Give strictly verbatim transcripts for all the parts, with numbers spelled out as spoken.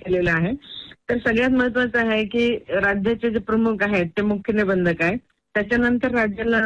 केलेलं आहे. तर सगळ्यात महत्वाचं आहे की राज्याचे जे प्रमुख आहेत ते मुख्य निबंधक आहेत. त्याच्यानंतर राज्याला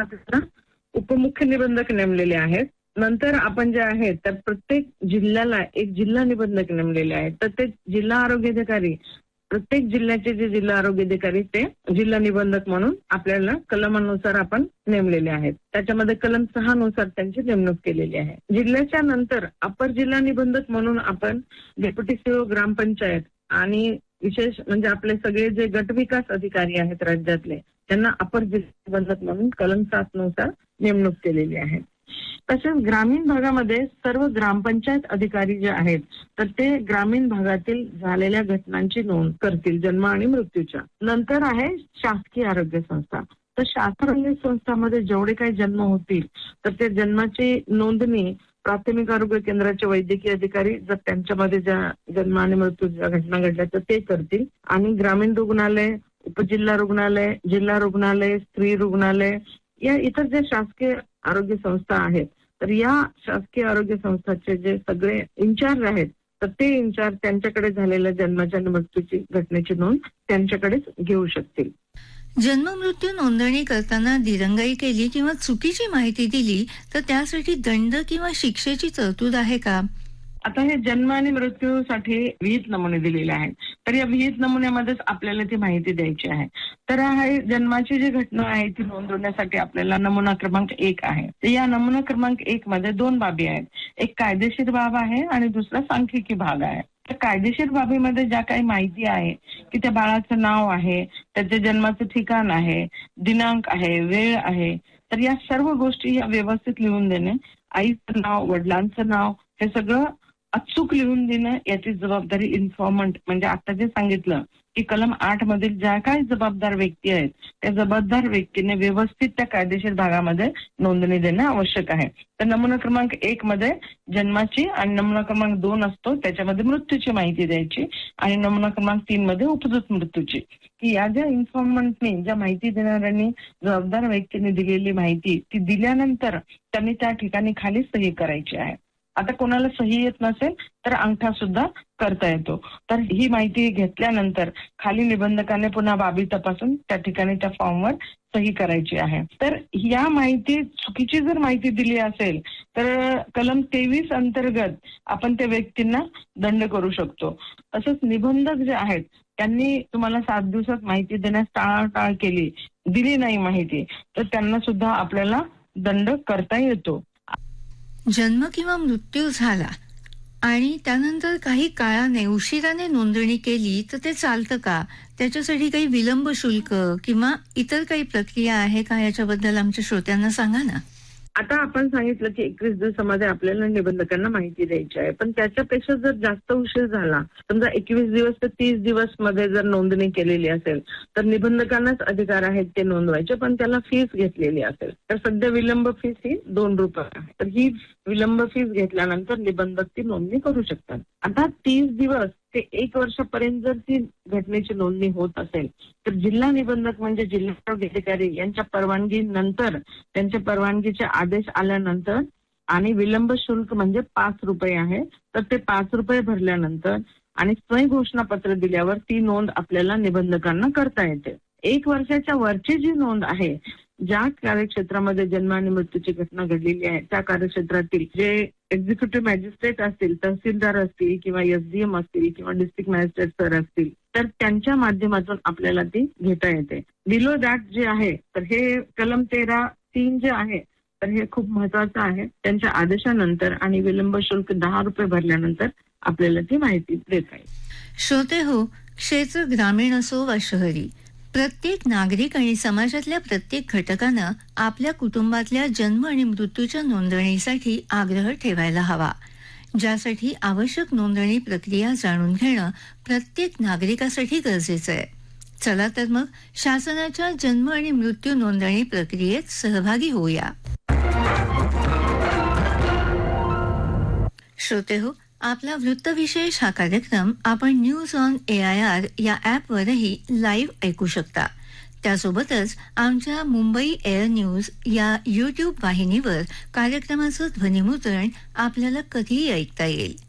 उपमुख्य निबंधक नेमलेले आहेत. नंतर आपण जे आहे तर प्रत्येक जिल्ह्याला एक जिल्हा निबंधक नेमलेले आहेत. तर ते जिल्हा आरोग्य अधिकारी, प्रत्येक जिल्ह्याचे जे जिल्हा आरोग्य अधिकारी ते जिल्हा निबंधक म्हणून आपल्याला कलमानुसार आपण नेमलेले आहेत. त्याच्यामध्ये कलम सहा नुसार त्यांची नेमणूक केलेली आहे. जिल्ह्याच्या नंतर अपर जिल्हा निबंधक म्हणून आपण डेप्युटी सीओ ग्रामपंचायत आणि विशेष म्हणजे आपले सगळे जे गट विकास अधिकारी आहेत राज्यातले त्यांना अपर जिल्हा निबंधक म्हणून कलम सात नुसार नेमणूक केलेली आहे. तसेच ग्रामीण भागामध्ये सर्व ग्रामपंचायत अधिकारी जे आहेत तर ते ग्रामीण भागातील झालेल्या घटनांची नोंद करतील जन्म आणि मृत्यूच्या. नंतर आहे शासकीय आरोग्य संस्था. तर शासकीय आरोग्य संस्थांमध्ये जेवढे काही जन्म होतील तर ते जन्माची नोंदणी प्राथमिक आरोग्य केंद्राचे वैद्यकीय अधिकारी जर त्यांच्यामध्ये ज्या जन्म आणि मृत्यूच्या घटना घडल्या तर ते करतील. आणि ग्रामीण रुग्णालय, उपजिल्हा रुग्णालय, जिल्हा रुग्णालय, स्त्री रुग्णालय या इतर जे शासकीय आरोग्य संस्था आहेत तर या शासकीय आरोग्य संस्थाचे जे सगळे इन्चार्ज आहेत तर ते इन्चार्ज त्यांच्याकडे झालेल्या जन्माच्या आणि मृत्यूची घटनेची नोंद त्यांच्याकडेच घेऊ शकतील. जन्म मृत्यू नोंदणी करताना दिरंगाई केली किंवा चुकीची माहिती दिली तर त्यासाठी दंड किंवा शिक्षेची तरतूद आहे का? आता हे जन्म आणि मृत्यूसाठी विहित नमुने दिलेले आहेत. तर या विहित नमुन्यामध्येच आपल्याला ती माहिती द्यायची आहे. तर हे जन्माची जी घटना आहे ती नोंदवण्यासाठी आपल्याला नमुना क्रमांक एक आहे. तर या नमुना क्रमांक एक मध्ये दोन बाबी आहेत. एक कायदेशीर बाब आहे आणि दुसरा सांख्यिकी भाग आहे. तर कायदेशीर बाबीमध्ये ज्या काही माहिती आहे की त्या बाळाचं नाव आहे, त्याच्या जन्माचं ठिकाण आहे, दिनांक आहे, वेळ आहे, तर या सर्व गोष्टी या व्यवस्थित लिहून देणे, आईचं नाव, वडिलांचं नाव हे सगळं अचूक लिहून देणं याची जबाबदारी इन्फॉर्मंट म्हणजे आता जे सांगितलं की कलम आठ मधील ज्या काही जबाबदार व्यक्ती आहेत त्या जबाबदार व्यक्तीने व्यवस्थित त्या कायदेशीर भागामध्ये नोंदणी देणं आवश्यक आहे. तर नमुना क्रमांक एक मध्ये जन्माची आणि नमुना क्रमांक दोन असतो त्याच्यामध्ये मृत्यूची माहिती द्यायची आणि नमुना क्रमांक तीन मध्ये उपजत मृत्यूची. की या ज्या इन्फॉर्मंटने ज्या माहिती देणाऱ्यांनी जबाबदार व्यक्तीने दिलेली माहिती ती दिल्यानंतर त्यांनी त्या ठिकाणी खाली सही करायची आहे. आता कोणाला सही येत नसेल तर अंगठा सुद्धा करता येतो. तर ही माहिती घेतल्यानंतर खाली निबंधकाने पुन्हा बाबी तपासून त्या ठिकाणी त्या फॉर्मवर सही करायची आहे. तर या माहिती चुकीची जर माहिती दिली असेल तर कलम तेवीस अंतर्गत आपण त्या व्यक्तींना दंड करू शकतो. तसंच निबंधक जे आहेत त्यांनी तुम्हाला सात दिवसात माहिती देण्यास टाळाटाळ केली, दिली नाही माहिती तर त्यांना सुद्धा आपल्याला दंड करता येतो. जन्म किंवा मृत्यू झाला आणि त्यानंतर काही काळाने उशिराने नोंदणी केली तर ते चालतं का? त्याच्यासाठी काही विलंब शुल्क किंवा इतर काही प्रक्रिया आहे का? याच्याबद्दल आमच्या श्रोत्यांना सांगा ना. आता आपण सांगितलं की एकवीस दिवसामध्ये आपल्याला निबंधकांना माहिती द्यायची आहे, पण त्याच्यापेक्षा जर जास्त उशीर झाला, समजा एकवीस दिवस ते तीस दिवस मध्ये जर नोंदणी केलेली असेल तर निबंधकांनाच अधिकार आहेत ते नोंदवायचे, पण त्याला फीस घेतलेली असेल तर सध्या विलंब फीस ही दोन रुपये आहे. तर ही विलंब फीस घेतल्यानंतर निबंधक ती नोंदणी करू शकतात. आता तीस दिवस ते एक वर्षापर्यंत जर ती घटनेची नोंदणी होत असेल तर जिल्हा निबंधक म्हणजे जिल्हा आरोग्य अधिकारी यांच्या परवानगीनंतर, त्यांच्या परवानगीचे आदेश आल्यानंतर आणि विलंब शुल्क म्हणजे पाच रुपये आहे तर ते पाच रुपये भरल्यानंतर आणि स्वयं घोषणापत्र दिल्यावर ती नोंद आपल्याला निबंधकांना करता येते. एक वर्षाच्या वरची जी नोंद आहे, ज्या कार्यक्षेत्रामध्ये जन्म आणि मृत्यूची घटना घडलेली आहे त्या कार्यक्षेत्रातील जे एक्झिक्युटिव्ह मॅजिस्ट्रेट असतील, तहसीलदार असतील किंवा एसडीएम असतील किंवा डिस्ट्रिक्ट मॅजिस्ट्रेट सर असतील तर त्यांच्या माध्यमातून आपल्याला ती घेता येते. बिलो दॅट जे आहे तर हे कलम तेरा तीन जे आहे तर हे खूप महत्वाचं आहे. त्यांच्या आदेशानंतर आणि विलंब शुल्क दहा रुपये भरल्यानंतर आपल्याला ती माहिती देता येईल. श्रोते हो, क्षेत्र ग्रामीण असो वा शहरी, प्रत्येक नागरिक आणि समाजातल्या प्रत्येक घटकानं आपल्या कुटुंबातल्या जन्म आणि मृत्यूच्या नोंदणीसाठी आग्रह ठेवायला हवा. ज्यासाठी आवश्यक नोंदणी प्रक्रिया जाणून घेणं प्रत्येक नागरिकासाठी गरजेचं आहे. चला तर मग शासनाच्या जन्म आणि मृत्यू नोंदणी प्रक्रियेत सहभागी होऊया. श्रोते हो, आपला वृत्तविशेष हा कार्यक्रम आपण news on A I R या ॲपवरही लाईव्ह ऐकू शकता. त्यासोबतच आमच्या मुंबई एअर न्यूज या यूट्यूब वाहिनीवर कार्यक्रमाचं ध्वनिमुद्रण आपल्याला कधीही ऐकता येईल.